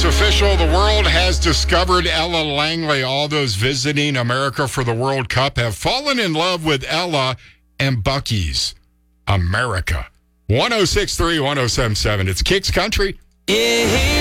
It's official. The world has discovered Ella Langley. All those visiting America for the World Cup have fallen in love with Ella and Buc-ee's America. 106.3, 107.7. It's Kicks Country. Yeah.